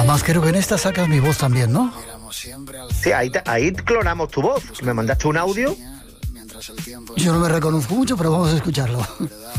Además creo que en esta sacas mi voz también, ¿no? Sí, ahí clonamos tu voz. Me mandaste un audio. Yo no me reconozco mucho, pero vamos a escucharlo.